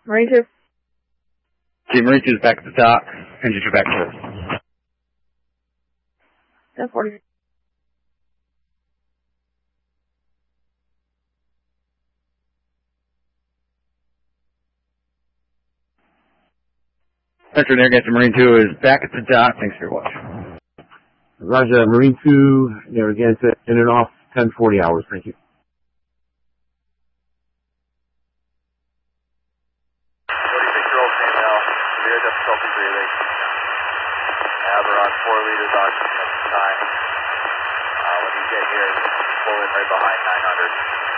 Marine 2. Team Marine 2 is back at the dock. Engines are back to 1040. Central Narragansett Marine 2 is back at the dock. Thanks for your watch. Roger, Marine 2, Narragansett, in and off 1040 hours. Thank you. Difficulty breathing. Have around 4 liters oxygen at the time. When you get here, pull in right behind 900.